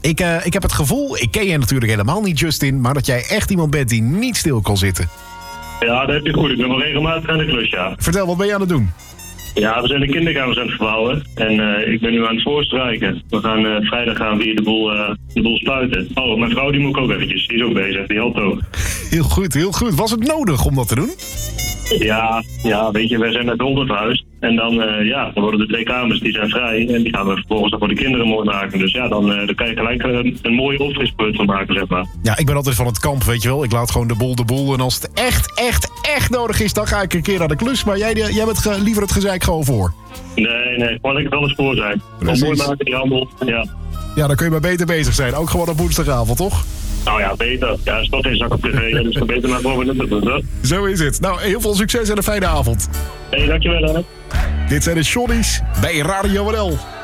Ik heb het gevoel, ik ken je natuurlijk helemaal niet, Justin, maar dat jij echt iemand bent die niet stil kan zitten. Ja, dat heb je goed. Ik ben wel regelmatig aan de klus, ja. Vertel, wat ben je aan het doen? Ja, we zijn de kinderkamers aan het verbouwen. En ik ben nu aan het voorstrijken. We gaan vrijdag gaan weer de boel spuiten. Oh, mijn vrouw die moet ik ook eventjes. Die is ook bezig. Die helpt ook. Heel goed, heel goed. Was het nodig om dat te doen? Ja, weet je, wij zijn naar Dolder verhuisd. En dan worden de 2 kamers, die zijn vrij. En die gaan we vervolgens dan voor de kinderen mooi maken. Dus ja, dan kan je gelijk een mooie opfrisbeurt van maken, zeg maar. Ja, ik ben altijd van het kamp, weet je wel. Ik laat gewoon de boel. En als het echt nodig is, dan ga ik een keer naar de klus. Maar jij bent liever het gezeik gewoon voor. Nee, gewoon lekker wel eens voor zijn. Gewoon mooi maken, die handel, ja. Ja, dan kun je maar beter bezig zijn. Ook gewoon op woensdagavond, toch? Nou ja, beter. Ja, er is toch geen zak op tv. Dus dan beter maar gewoon met het doen. Zo is het. Nou, heel veel succes en een fijne avond. Dankjewel, hè. Dit zijn de Shonnies bij Radio NL.